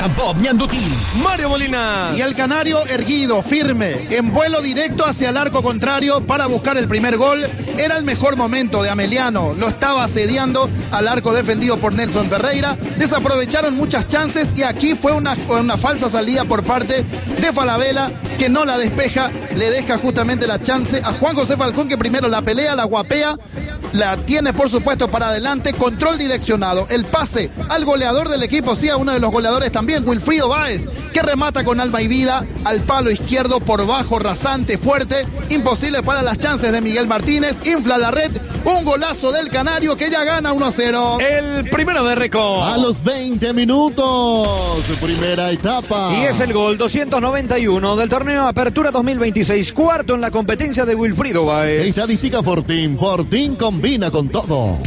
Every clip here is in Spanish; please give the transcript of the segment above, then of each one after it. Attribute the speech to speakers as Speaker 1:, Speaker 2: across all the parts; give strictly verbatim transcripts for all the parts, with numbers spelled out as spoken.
Speaker 1: and Pop Ñandutí.
Speaker 2: Mario Molina.
Speaker 3: Y el canario erguido, firme, en vuelo directo hacia el arco contrario para buscar el primer gol. Era el mejor momento de Ameliano. Lo estaba asediando al arco defendido por Nelson Ferreira. Desaprovecharon muchas chances y aquí fue una, fue una falsa salida por parte de Falabella, que no la despeja. Le deja justamente la chance a Juan José Falcón, que primero la pelea, la guapea, la tiene por supuesto para adelante, control direccionado, el pase al goleador del equipo, sí, a uno de los goleadores también, Wilfrido Báez, que remata con alma y vida al palo izquierdo por bajo, rasante, fuerte, imposible para las chances de Miguel Martínez, infla la red, un golazo del canario que ya gana uno a cero.
Speaker 2: El primero de Reco.
Speaker 4: A los veinte minutos, primera etapa.
Speaker 5: Y es el gol doscientos noventa y uno del torneo Apertura dos mil veintiséis, cuarto en la competencia de Wilfrido Báez.
Speaker 4: Estadística Fortín, Fortín combina con todo.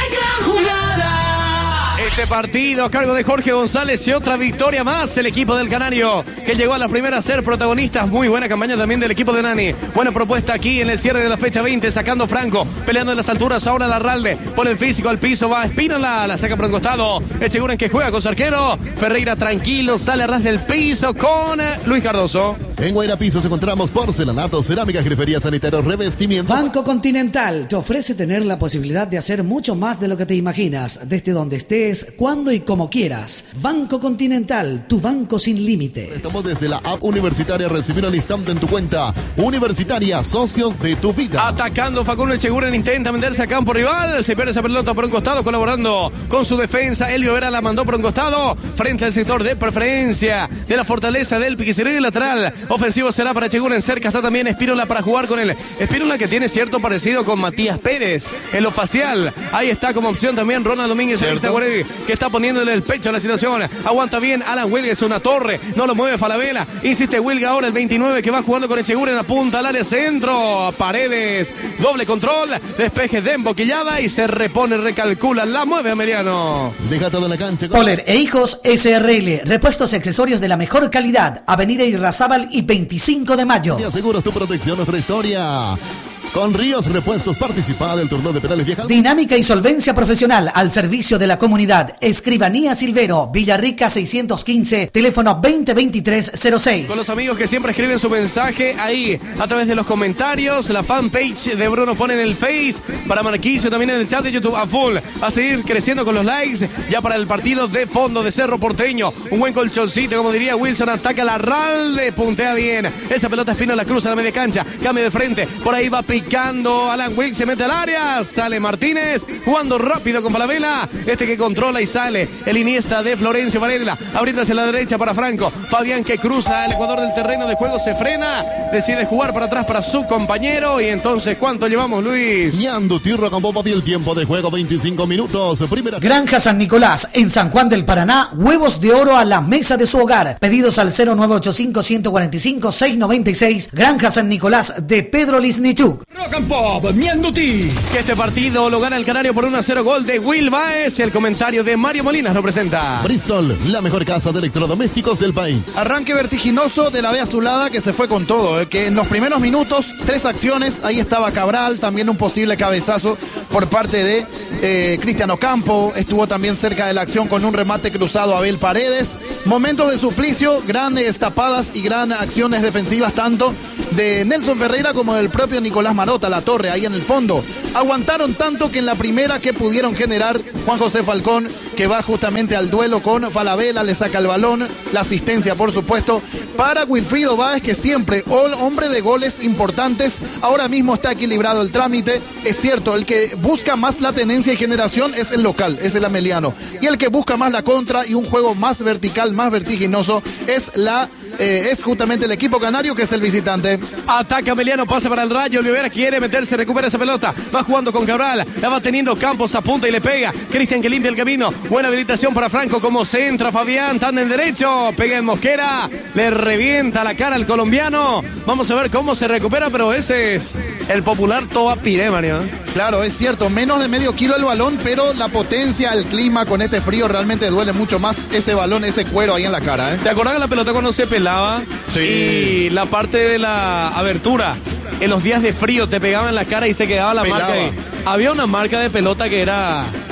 Speaker 2: Este partido a cargo de Jorge González y otra victoria más. El equipo del Canario que llegó a la primera a ser protagonistas. Muy buena campaña también del equipo de Nani. Buena propuesta aquí en el cierre de la fecha veinte, sacando Franco, peleando en las alturas. Ahora Larralde pone el físico al piso, va Espínola, la saca por un costado. Echeguren que juega con su arquero. Ferreira tranquilo, sale a ras del piso con Luis Cardoso.
Speaker 4: En Guairapisos encontramos porcelanato, cerámica, grifería, sanitarios, revestimiento.
Speaker 6: Banco Continental te ofrece tener la posibilidad de hacer mucho más de lo que te imaginas, desde donde estés, cuando y como quieras. Banco Continental, tu banco sin límites.
Speaker 4: Estamos desde la app universitaria, recibir al instante en tu cuenta. Universitaria, socios de tu vida.
Speaker 2: Atacando Facundo Echeguren, intenta venderse a campo rival, se pierde esa pelota por un costado, colaborando con su defensa. Elio Vera la mandó por un costado, frente al sector de preferencia de la fortaleza del Piquiciré lateral. Ofensivo será para Echeguren, cerca está también Espínola para jugar con él. Espínola que tiene cierto parecido con Matías Pérez en lo facial. Ahí está como opción también Ronald Domínguez, el Guaredi, que está poniéndole el pecho a la situación. Aguanta bien Alan Wilga, es una torre, no lo mueve Falabella. Insiste Wilga ahora, el veintinueve, que va jugando con Echeguren, apunta al área centro. Paredes, doble control, despeje de emboquillada y se repone, recalcula, la mueve Ameliano.
Speaker 4: Deja todo en la cancha.
Speaker 6: Poller e Hijos S R L, repuestos y accesorios de la mejor calidad. Avenida Irrazábal y veinticinco de mayo.
Speaker 4: Te aseguras tu protección, nuestra historia. Con Ríos Repuestos participa del torneo de penales vieja.
Speaker 6: Dinámica y solvencia profesional al servicio de la comunidad. Escribanía Silvero, Villarrica seiscientos quince, teléfono veinte veintitrés cero seis.
Speaker 2: Con los amigos que siempre escriben su mensaje ahí a través de los comentarios. La fanpage de Bruno pone en el Face. Para Marquicio también en el chat de YouTube a full. A seguir creciendo con los likes. Ya para el partido de fondo de Cerro Porteño. Un buen colchoncito, como diría Wilson. Ataca la Ralde, puntea bien. Esa pelota fino la cruza a la media cancha. Cambio de frente. Por ahí va picando Alan Wilkes, se mete al área, sale Martínez, jugando rápido con Falabella, este que controla y sale, el Iniesta de Florencio Varela, abriéndose a la derecha para Franco, Fabián que cruza el ecuador del terreno de juego, se frena, decide jugar para atrás para su compañero, y entonces, ¿cuánto llevamos, Luis?
Speaker 4: Ñandutí con Bob y el tiempo de juego, veinticinco minutos, primera...
Speaker 6: Granja San Nicolás, en San Juan del Paraná, huevos de oro a la mesa de su hogar, pedidos al cero nueve ocho cinco, uno cuatro cinco, seis nueve seis, Granja San Nicolás de Pedro Lisnichuk.
Speaker 1: Rock and Pop Ñandutí.
Speaker 2: Que este partido lo gana el Canario por uno a cero, gol de Will Baez. El comentario de Mario Molinas lo presenta.
Speaker 4: Bristol, la mejor casa de electrodomésticos del país.
Speaker 3: Arranque vertiginoso de la B Azulada, que se fue con todo, ¿eh? Que en los primeros minutos, tres acciones, ahí estaba Cabral, también un posible cabezazo por parte de eh, Cristiano Campo, estuvo también cerca de la acción con un remate cruzado a Abel Paredes. Momentos de suplicio, grandes tapadas y grandes acciones defensivas, tanto de Nelson Ferreira como del propio Nicolás Marota, la torre ahí en el fondo. Aguantaron tanto que en la primera que pudieron generar, Juan José Falcón, que va justamente al duelo con Falabella, le saca el balón, la asistencia por supuesto para Wilfrido Báez, que siempre hombre de goles importantes. Ahora mismo está equilibrado el trámite, es cierto, el que busca más la tenencia y generación es el local, es el Ameliano, y el que busca más la contra y un juego más vertical, más vertiginoso es la eh, es justamente el equipo canario, que es el visitante.
Speaker 2: Ataca Ameliano, pasa para el Rayo, Olivera quiere meterse, recupera esa pelota, va jugando con Cabral, la va teniendo Campos, apunta y le pega, Cristian que limpia el camino, buena habilitación para Franco, como centra Fabián, tan en derecho, pega en Mosquera, le revienta la cara al colombiano, vamos a ver cómo se recupera, pero ese es el popular Toba Pire, Mario.
Speaker 3: Claro, es cierto, menos de medio kilo el balón, pero la potencia, el clima con este frío realmente duele mucho más ese balón, ese cuero ahí en la cara, ¿eh?
Speaker 2: ¿Te acordás de la pelota cuando se pelaba?
Speaker 3: Sí.
Speaker 2: Y la parte de la abertura, en los días de frío te pegaba en la cara y se quedaba la
Speaker 3: Pelaba.
Speaker 2: marca ahí. Había una marca de pelota que era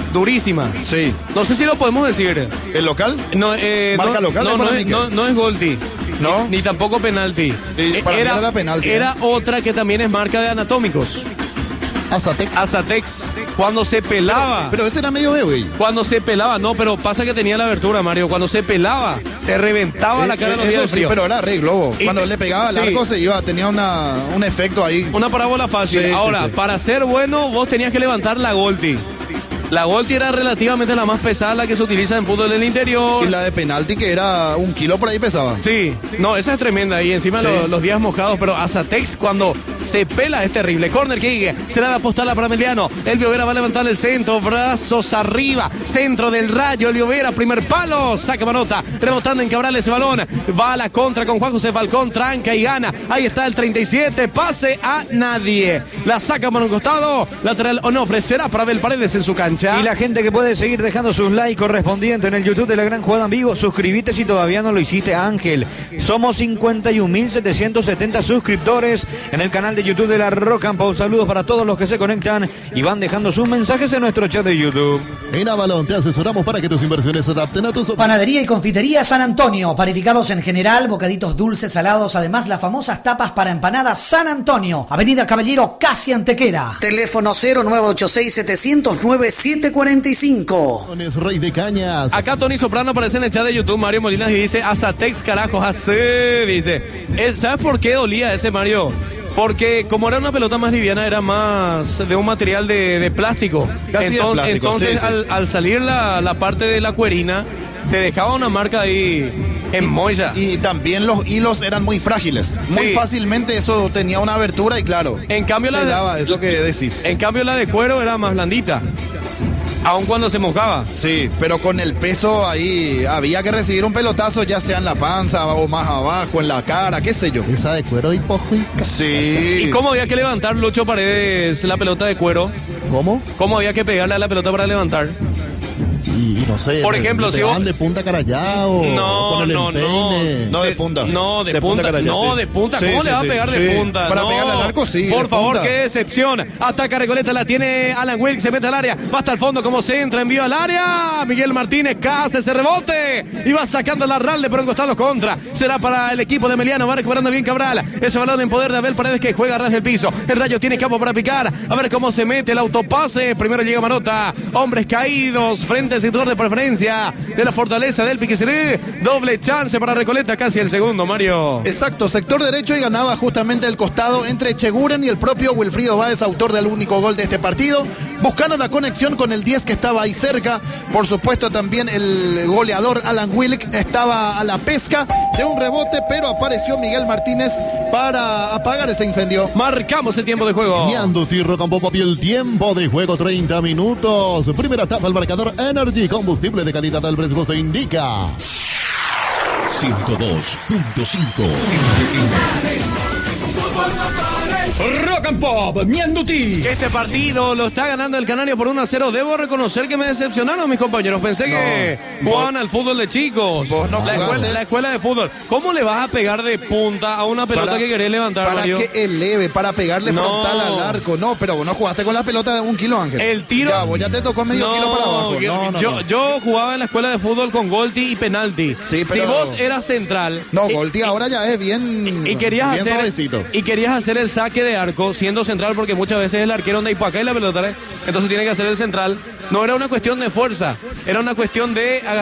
Speaker 2: durísima.
Speaker 3: Sí.
Speaker 2: No sé si lo podemos decir.
Speaker 3: ¿El local?
Speaker 2: No, eh,
Speaker 3: ¿Marca
Speaker 2: no,
Speaker 3: local?
Speaker 2: No,
Speaker 3: ¿Es
Speaker 2: no,
Speaker 3: para
Speaker 2: es,
Speaker 3: mí
Speaker 2: no,
Speaker 3: qué?
Speaker 2: no es Golti.
Speaker 3: ¿No?
Speaker 2: Ni, ni tampoco penalti.
Speaker 3: Sí, para mí
Speaker 2: era,
Speaker 3: era penalti,
Speaker 2: era
Speaker 3: ¿eh?
Speaker 2: otra que también es marca de anatómicos.
Speaker 4: Azatex.
Speaker 2: Azatex. Cuando se pelaba.
Speaker 3: Pero ese era medio B, güey.
Speaker 2: Cuando se pelaba, no, pero pasa que tenía la abertura, Mario. Cuando se pelaba, te reventaba la cara de los
Speaker 3: Eso
Speaker 2: días de
Speaker 3: sí,
Speaker 2: frío.
Speaker 3: pero era re globo.
Speaker 2: Y-
Speaker 3: Cuando le pegaba al
Speaker 2: sí.
Speaker 3: arco se iba, tenía una, un efecto ahí.
Speaker 2: Una parábola fácil.
Speaker 3: Sí, sí,
Speaker 2: Ahora,
Speaker 3: sí.
Speaker 2: para ser bueno, vos tenías que levantar la Golti. La Golti era relativamente la más pesada, la que se utiliza en fútbol del interior.
Speaker 3: Y la de penalti que era un kilo por ahí pesaba.
Speaker 2: Sí, no, esa es tremenda. Y encima
Speaker 3: Sí.
Speaker 2: lo- los días mojados, pero Azatex cuando se pela es terrible. Corner kick, será la postal para Emiliano. Elvio Vera va a levantar el centro, brazos arriba, centro del Rayo. Elvio Vera, primer palo, saca manota, rebotando en Cabral ese balón. Va a la contra con Juan José Falcón, tranca y gana. Ahí está el treinta y siete, pase a nadie. La saca por un costado, lateral Onofre, será para Abel Paredes en su cancha.
Speaker 5: Y la gente que puede seguir dejando sus likes correspondientes en el YouTube de La Gran Jugada en Vivo, suscríbete si todavía no lo hiciste, Ángel. Somos cincuenta y un mil setecientos setenta suscriptores en el canal de YouTube de La Rock and Pop. Saludos para todos los que se conectan y van dejando sus mensajes en nuestro chat de YouTube.
Speaker 4: En Avalon te asesoramos para que tus inversiones se adapten a tus...
Speaker 6: Panadería y confitería San Antonio, panificados en general, bocaditos dulces, salados, además las famosas tapas para empanadas San Antonio, Avenida Caballero, casi Antequera. Teléfono cero nueve ocho seis, setecientos nueve, siete cuarenta y cinco.
Speaker 4: Es Rey de Cañas.
Speaker 2: Acá Tony Soprano aparece en el chat de YouTube, Mario Molinas, y dice, Azatex, carajo, hace, dice. Eh, ¿Sabes por qué dolía ese, Mario? Porque como era una pelota más liviana, era más de un material de, de plástico.
Speaker 3: Casi de
Speaker 2: Enton-
Speaker 3: plástico,
Speaker 2: entonces,
Speaker 3: sí, sí.
Speaker 2: Al, al salir la, la parte de la cuerina, te dejaba una marca ahí en molla.
Speaker 3: Y también los hilos eran muy frágiles. Muy
Speaker 2: Sí.
Speaker 3: fácilmente eso tenía una abertura y claro.
Speaker 2: En cambio,
Speaker 3: se
Speaker 2: la de-
Speaker 3: daba eso que decís.
Speaker 2: En cambio, la de cuero era más blandita. Aun cuando se mojaba.
Speaker 3: Sí, pero con el peso ahí había que recibir un pelotazo, ya sea en la panza o más abajo, en la cara, qué sé yo.
Speaker 4: Esa de cuero y pofi.
Speaker 3: Sí.
Speaker 2: ¿Y cómo había que levantar, Lucho Paredes, la pelota de cuero?
Speaker 4: ¿Cómo?
Speaker 2: ¿Cómo había que pegarle a la pelota para levantar?
Speaker 4: Y, y no sé.
Speaker 2: Por
Speaker 4: ¿le-
Speaker 2: ejemplo,
Speaker 4: le
Speaker 2: si
Speaker 4: pegaban
Speaker 2: vos-
Speaker 4: de punta carallao?
Speaker 2: No,
Speaker 4: con el
Speaker 2: no, no.
Speaker 4: empeine?
Speaker 3: No, de
Speaker 2: Se-
Speaker 3: punta.
Speaker 2: No, de,
Speaker 3: De punta,
Speaker 2: punta.
Speaker 3: Carayá,
Speaker 2: no,
Speaker 3: sí.
Speaker 2: de punta.
Speaker 3: Sí,
Speaker 2: ¿Cómo
Speaker 3: sí,
Speaker 2: le va
Speaker 3: sí,
Speaker 2: a pegar de
Speaker 3: sí.
Speaker 2: punta?
Speaker 3: Para
Speaker 2: No.
Speaker 3: pegarle al arco, sí,
Speaker 2: Por
Speaker 3: de
Speaker 2: favor,
Speaker 3: punta.
Speaker 2: qué decepción. Ataca Recoleta, la tiene Alan Wilkes, se mete al área. Va hasta el fondo, como se entra, envío al área. Miguel Martínez hace ese rebote. Y va sacando la Ralde por un costado contra. Será para el equipo de Emiliano. Va recuperando bien Cabral. Ese balón en poder de Abel Paredes que juega a ras del piso. El Rayo tiene campo para picar. A ver cómo se mete el autopase. Primero llega Marota. Hombres caídos. Frente al sector de preferencia de la fortaleza del Piqueceré. Doble chance para Recoleta. Casi el segundo, Mario.
Speaker 3: Exacto, sector derecho y ganaba justamente el costado entre Cheguren y el propio Wilfrido Báez, autor del único gol de este partido, buscando la conexión con el diez que estaba ahí cerca. Por supuesto también el goleador Alan Wilk estaba a la pesca de un rebote, pero apareció Miguel Martínez para apagar ese incendio.
Speaker 2: Marcamos el tiempo de juego.
Speaker 4: Guiando Tirro Campo Papi, el tiempo de juego treinta minutos. Primera etapa, el marcador Energy, combustible de calidad al presupuesto indica.
Speaker 1: ciento dos punto cinco. Rock and Pop, Mianduti.
Speaker 2: Este partido lo está ganando el Canario por uno a cero. Debo reconocer que me decepcionaron mis compañeros. Pensé que
Speaker 3: No,
Speaker 2: jugaban al fútbol de chicos.
Speaker 3: Vos no
Speaker 2: la,
Speaker 3: jugaste.
Speaker 2: escuela, la escuela de fútbol. ¿Cómo le vas a pegar de punta a una pelota que querés levantar,
Speaker 3: para
Speaker 2: Mario?
Speaker 3: que eleve, para pegarle
Speaker 2: No.
Speaker 3: frontal al arco. No, pero vos no jugaste con la pelota de un kilo, Ángel.
Speaker 2: El tiro.
Speaker 3: Ya, vos ya te tocó medio
Speaker 2: No,
Speaker 3: kilo para abajo.
Speaker 2: Yo,
Speaker 3: No, no,
Speaker 2: yo,
Speaker 3: no.
Speaker 2: yo jugaba en la escuela de fútbol con Golti y penalti.
Speaker 3: Sí, pero-
Speaker 2: Si vos eras central.
Speaker 3: No,
Speaker 2: y-
Speaker 3: Golti ahora ya es bien,
Speaker 2: Y querías,
Speaker 3: bien
Speaker 2: hacer,
Speaker 3: suavecito.
Speaker 2: y querías hacer el saque de arco siendo central porque muchas veces el arquero anda ahí para acá y la pelota, ¿eh? Entonces tiene que hacer el central. No era una cuestión de fuerza, era una cuestión de agarrar